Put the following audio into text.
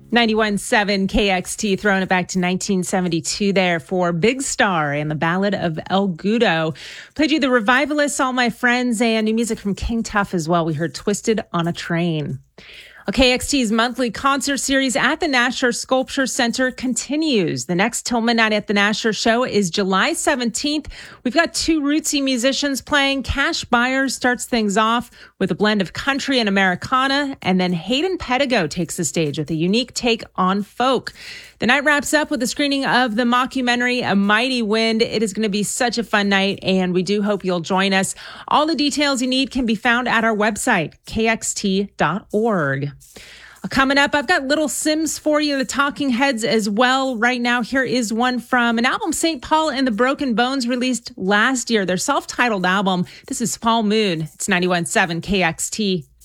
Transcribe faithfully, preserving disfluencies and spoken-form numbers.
ninety-one point seven K X T, throwing it back to nineteen seventy-two there for Big Star and the Ballad of El Gudo. Played you the Revivalists, All My Friends, and new music from King Tuff as well. We heard Twisted on a Train. K X T's monthly concert series at the Nasher Sculpture Center continues. The next Tillman Night at the Nasher show is July seventeenth. We've got two rootsy musicians playing. Cash Byers starts things off with a blend of country and Americana, and then Hayden Pedigo takes the stage with a unique take on folk. The night wraps up with a screening of the mockumentary A Mighty Wind. It is going to be such a fun night, and we do hope you'll join us. All the details you need can be found at our website, K X T dot org. Coming up, I've got Little Sims for you, the Talking Heads as well. Right now, here is one from an album Saint Paul and the Broken Bones released last year, their self-titled album. This is Paul Moon. It's ninety-one point seven K X T.